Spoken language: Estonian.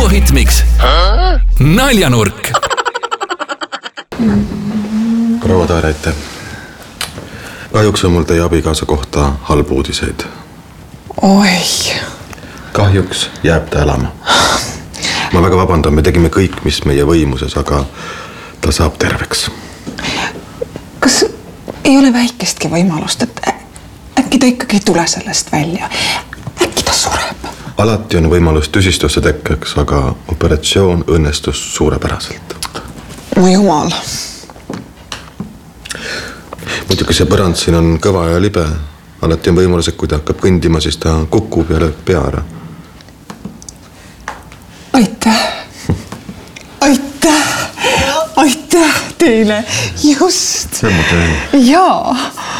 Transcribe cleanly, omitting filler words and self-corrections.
suuhitmiks Naljanurk. Proua Taare, aitäh. Kahjuks on mul teie abikaasa kohta halbu uudiseid. Oi. Kahjuks jääb ta elama. Ma väga vabandan, me tegime kõik, mis meie võimuses, aga ta saab terveks. Kas ei ole väikestki võimalust, et äkki ta ikkagi ei tule sellest välja? Äkki ta sureb? Alati on võimalus tüsistusse tekkeks, aga operatsioon õnnestus suurepäraselt. Mu jumal. Muidugi see põrand siin on kõva ja libe. Alati on võimalus, et kui ta hakkab kõndima, siis ta kukub ja lööb pea ära. Aitäh teile, just. See on mu töö. Jaa.